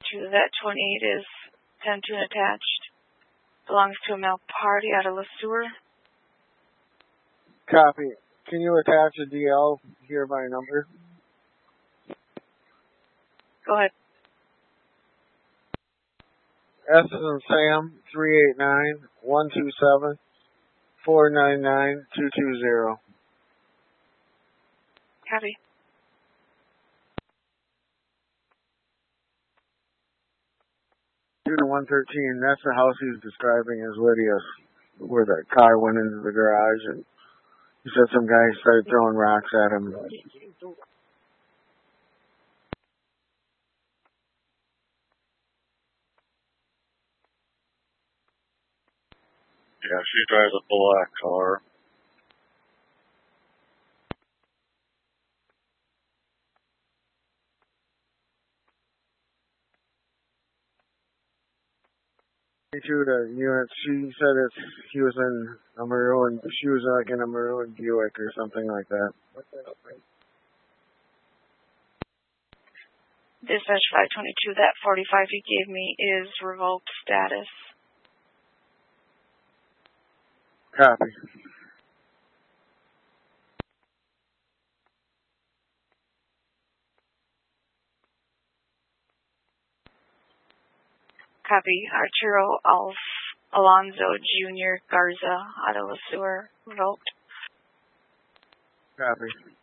522, that 28 is 10-2 attached. Belongs to a male party out of LeSueur. Copy. Can you attach a DL here by number? Go ahead. S is in Sam, 389-127-499-220. Copy. Due to 113, that's the house he's describing as Lydia's, where the car went into the garage, and he said some guys started throwing rocks at him. Yeah, she drives a black car. To the unit, she said he was in a maroon, she was like in a maroon Buick or something like that. Dispatch 522, that 45 you gave me is revoked status. Copy. Copy. Arturo Alonso Jr. Garza out of LeSueur, revoked. Copy.